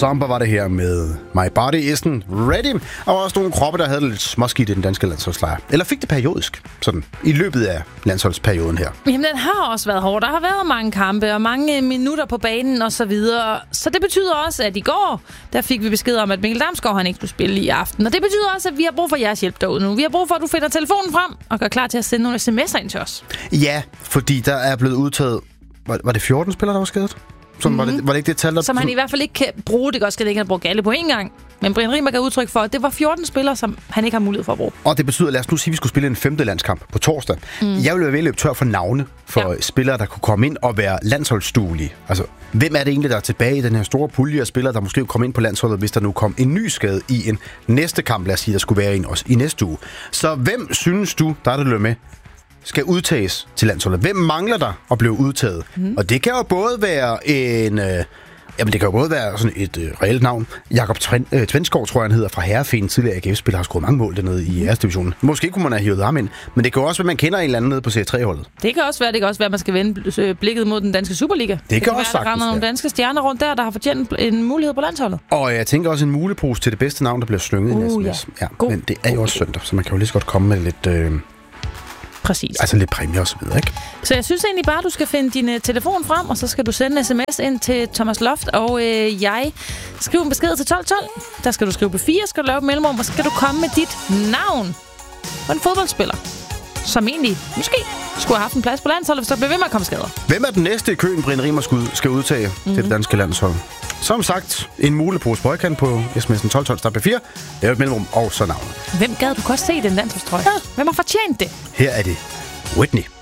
Somber var det her med My Body Isn't Ready. Og også nogle kroppe, der havde det lidt småskidt i den danske landsholdslejr. Eller fik det periodisk, sådan i løbet af landsholdsperioden her. Jamen, den har også været hård. Der har været mange kampe og mange minutter på banen og så videre. Så det betyder også, at i går, der fik vi besked om, at Mikkel Damsgaard han ikke skulle spille i aften. Og det betyder også, at vi har brug for jeres hjælp derude nu. Vi har brug for, at du finder telefonen frem og gør klar til at sende nogle sms'er ind til os. Ja, fordi der er blevet udtaget... Var det 14 spillere, der var skadet? Var det ikke det tal, der... Som han i hvert fald ikke kan bruge. Det kan også ikke have brugt alle på én gang. Men Brian Riemer gav udtryk for, at det var 14 spillere, som han ikke har mulighed for at bruge. Og det betyder, lad os nu sige, at vi skulle spille en 5. landskamp på torsdag. Jeg ville være ved at løbe tør for navne for spillere, der kunne komme ind og være landsholdsduelige. Altså, hvem er det egentlig, der er tilbage i den her store pulje af spillere, der måske kunne komme ind på landsholdet, hvis der nu kom en ny skade i en næste kamp, lad os sige, der skulle være en også i næste uge. Så hvem synes du, der er det løb med, skal udtages til landsholdet? Hvem mangler der at blive udtaget? Og det kan jo både være en... Jamen, det kan jo både være sådan et reelt navn. Jakob Tvenskov, tror jeg, han hedder, fra Herrefeen, tidligere AGF-spiller, har skruet mange mål dernede i æresdivisionen. Måske kunne man have hivet ham ind, men det kan jo også være, man kender en eller anden nede på C3-holdet. Det kan også være, at man skal vende blikket mod den danske Superliga. Det kan også være, der render nogle danske stjerner rundt der har fortjent en mulighed på landsholdet. Og jeg tænker også en mulepose til det bedste navn, der bliver slynget i en sms. Ja, men det er jo også søndag, så man kan jo lige så godt komme med lidt... Præcis. Altså lidt præmie og så videre, ikke? Så jeg synes egentlig bare, at du skal finde din telefon frem, og så skal du sende en sms ind til Thomas Loft, og jeg skriver en besked til 1212. Der skal du skrive på 4, skal du lave et mellemrum, og så skal du komme med dit navn på en fodboldspiller, som egentlig måske skulle have haft en plads på landsholdet, hvis der bliver ved med at komme skader. Hvem er den næste i køen, Brian Riemer skal udtage til det danske landshold? Som sagt, en mulepose bøjkant på sms'en 1212 stab 4. Det er et mellemrum og så navnet. Hvem gad du godt se den landsholdstrøje? Ja. Hvem har fortjent det? Her er det Whitney.